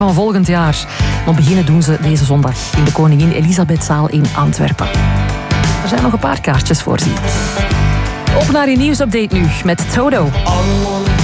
van volgend jaar. Maar beginnen doen ze deze zondag in de Koningin Elisabethzaal in Antwerpen. Er zijn nog een paar kaartjes voor, zie ik. Op naar je nieuwsupdate nu met Toto.